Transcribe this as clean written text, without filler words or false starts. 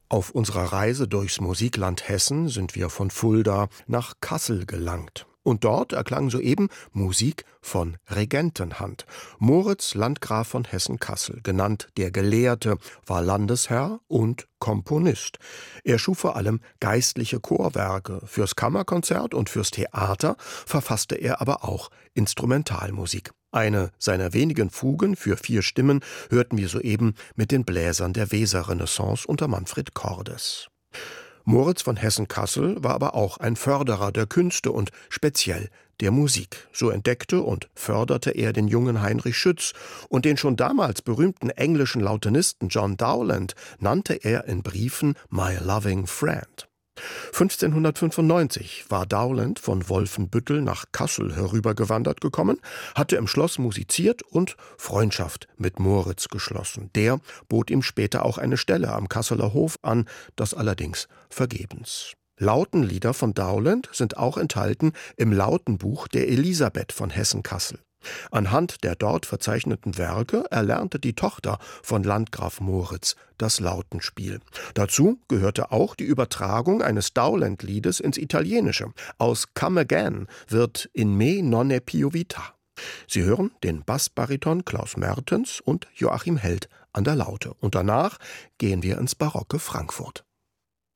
Auf unserer Reise durchs Musikland Hessen sind wir von Fulda nach Kassel gelangt. Und dort erklang soeben Musik von Regentenhand. Moritz Landgraf von Hessen-Kassel, genannt der Gelehrte, war Landesherr und Komponist. Er schuf vor allem geistliche Chorwerke. Fürs Kammerkonzert und fürs Theater verfasste er aber auch Instrumentalmusik. Eine seiner wenigen Fugen für 4 Stimmen hörten wir soeben mit den Bläsern der Weserrenaissance unter Manfred Cordes. Moritz von Hessen-Kassel war aber auch ein Förderer der Künste und speziell der Musik. So entdeckte und förderte er den jungen Heinrich Schütz, und den schon damals berühmten englischen Lautenisten John Dowland nannte er in Briefen »My loving friend«. 1595 war Dowland von Wolfenbüttel nach Kassel herübergewandert gekommen, hatte im Schloss musiziert und Freundschaft mit Moritz geschlossen. Der bot ihm später auch eine Stelle am Kasseler Hof an, das allerdings vergebens. Lautenlieder von Dowland sind auch enthalten im Lautenbuch der Elisabeth von Hessen-Kassel. Anhand der dort verzeichneten Werke erlernte die Tochter von Landgraf Moritz das Lautenspiel. Dazu gehörte auch die Übertragung eines Dowland-Liedes ins Italienische. Aus Come Again wird In me non è più vita. Sie hören den Bassbariton Klaus Mertens und Joachim Held an der Laute. Und danach gehen wir ins barocke Frankfurt.